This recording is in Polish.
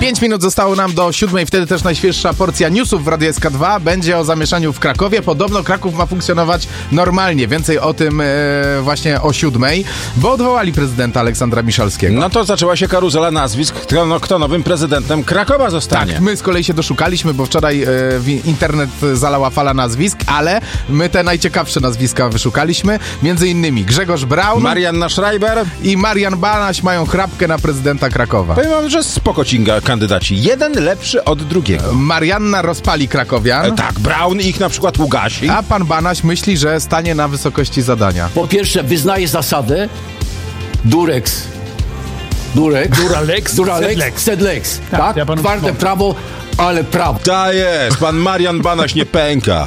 5 minut zostało nam do 7, wtedy też najświeższa porcja newsów w Radiu SK2. Będzie o zamieszaniu w Krakowie. Podobno Kraków ma funkcjonować normalnie. Więcej o tym właśnie o 7, bo odwołali prezydenta Aleksandra Miszalskiego. No to zaczęła się karuzela nazwisk, kto nowym prezydentem Krakowa zostanie. Tak, my z kolei się doszukaliśmy, bo wczoraj internet zalała fala nazwisk, ale my te najciekawsze nazwiska wyszukaliśmy. Między innymi Grzegorz Braun, Marianna Schreiber i Marian Banaś mają chrapkę na prezydenta Krakowa. Powiem wam, że spoko cinga kandydaci. Jeden lepszy od drugiego. Marianna rozpali krakowian. Tak, Braun ich na przykład ugasi. A pan Banaś myśli, że stanie na wysokości zadania. Po pierwsze, wyznaje zasadę Duralex, sed lex. Tak? ja panu Twarde pomogę. prawo, ale prawo. Ta jest, pan Marian Banaś nie pęka.